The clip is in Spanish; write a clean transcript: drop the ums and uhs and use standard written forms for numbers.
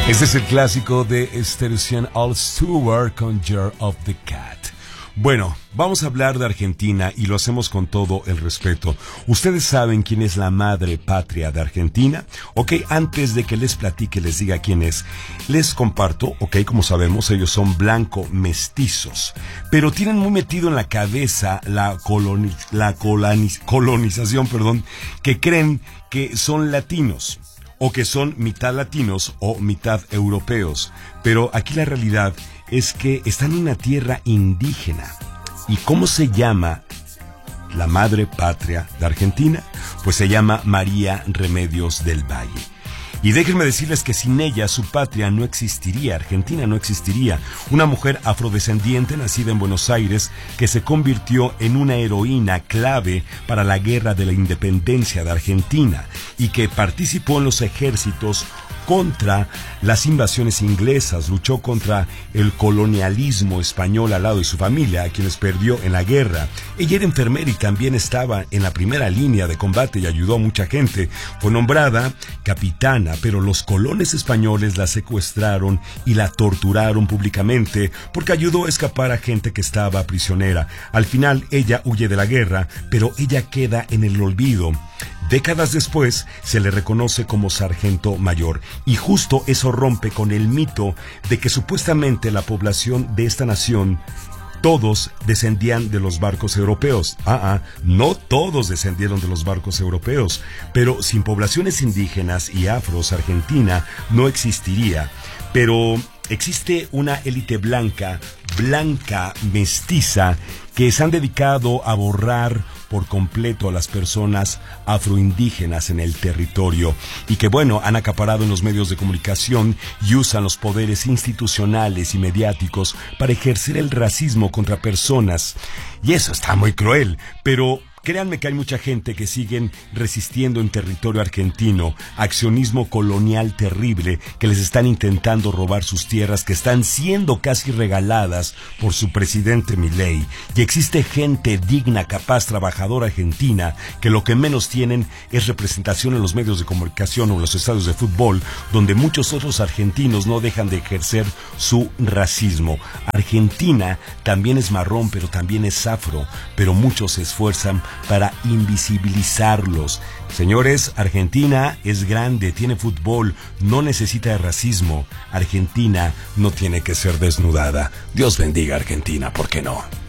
Este es el clásico de Stereo All Stewart con Year of the Cat. Bueno, vamos a hablar de Argentina y lo hacemos con todo el respeto. ¿Ustedes saben quién es la madre patria de Argentina? Ok, antes de que les platique, les diga quién es, les comparto, ok, como sabemos, ellos son blanco mestizos, pero tienen muy metido en la cabeza la colonización, que creen que son latinos, o que son mitad latinos o mitad europeos. Pero aquí la realidad es que están en una tierra indígena. ¿Y cómo se llama la madre patria de Argentina? Pues se llama María Remedios del Valle. Y déjenme decirles que sin ella su patria no existiría, Argentina no existiría. Una mujer afrodescendiente nacida en Buenos Aires que se convirtió en una heroína clave para la guerra de la independencia de Argentina y que participó en los ejércitos contra las invasiones inglesas, luchó contra el colonialismo español al lado de su familia, a quienes perdió en la guerra. Ella era enfermera y también estaba en la primera línea de combate y ayudó a mucha gente. Fue nombrada capitana, pero los colones españoles la secuestraron y la torturaron públicamente porque ayudó a escapar a gente que estaba prisionera. Al final ella huye de la guerra, pero ella queda en el olvido. Décadas después se le reconoce como sargento mayor y justo eso rompe con el mito de que supuestamente la población de esta nación todos descendían de los barcos europeos. No todos descendieron de los barcos europeos, pero sin poblaciones indígenas y afros, Argentina no existiría. Pero existe una élite blanca mestiza, que se han dedicado a borrar por completo a las personas afroindígenas en el territorio y que, bueno, han acaparado en los medios de comunicación y usan los poderes institucionales y mediáticos para ejercer el racismo contra personas. Y eso está muy cruel, pero créanme que hay mucha gente que siguen resistiendo en territorio argentino, accionismo colonial terrible, que les están intentando robar sus tierras, que están siendo casi regaladas por su presidente Milei. Y existe gente digna, capaz, trabajadora argentina, que lo que menos tienen es representación en los medios de comunicación o en los estadios de fútbol, donde muchos otros argentinos no dejan de ejercer su racismo. Argentina también es marrón, pero también es afro, pero muchos se esfuerzan para invisibilizarlos. Señores, Argentina es grande, tiene fútbol, no necesita de racismo. Argentina no tiene que ser desnudada. Dios bendiga a Argentina, ¿por qué no?